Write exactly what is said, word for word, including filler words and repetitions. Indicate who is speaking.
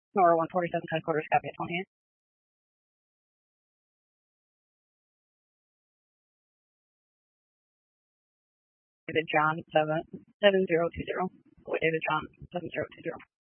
Speaker 1: Nora one forty-seven, ten quarters, copy at twenty-eight. David John seven seven zero two zero. David John seven zero two zero.